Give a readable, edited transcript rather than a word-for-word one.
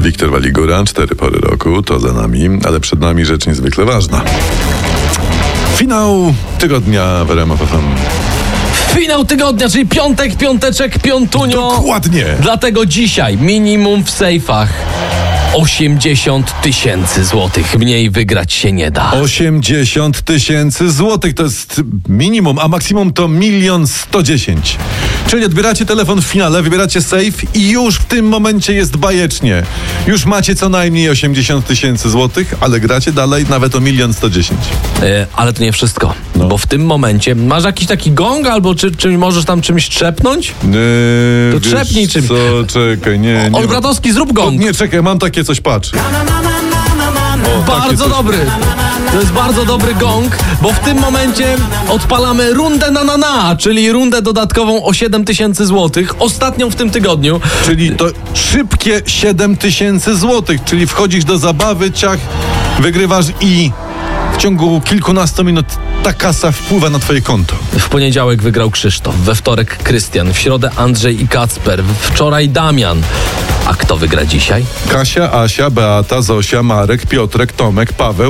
Wiktor Waligura, 4 pory roku, to za nami, ale przed nami rzecz niezwykle ważna. Finał tygodnia w RMF FM. Finał tygodnia, czyli piątek, piąteczek, piątunio. Dokładnie. Dlatego dzisiaj minimum w sejfach 80 000 złotych. Mniej wygrać się nie da. 80 000 złotych to jest minimum, a maksimum to 1 110 000. Czyli odbieracie telefon w finale, wybieracie safe i już w tym momencie jest bajecznie. Już macie co najmniej 80 000 złotych, ale gracie dalej nawet o 1 110 000. Ale to nie wszystko, bo w tym momencie masz jakiś taki gong albo czy możesz tam czymś trzepnąć? To trzepnij czymś. Co? Czekaj, nie. Olbratowski, zrób gong. Nie, czekaj, mam takie coś, patrz. Bardzo dobry. To jest bardzo dobry gong, bo w tym momencie odpalamy rundę na, czyli rundę dodatkową o 7 000 złotych. Ostatnią w tym tygodniu. Czyli to szybkie 7 000 złotych, czyli wchodzisz do zabawy, ciach, wygrywasz i w ciągu kilkunastu minut ta kasa wpływa na twoje konto. W poniedziałek wygrał Krzysztof, we wtorek Krystian, w środę Andrzej i Kacper, wczoraj Damian. A kto wygra dzisiaj? Kasia, Asia, Beata, Zosia, Marek, Piotrek, Tomek, Paweł,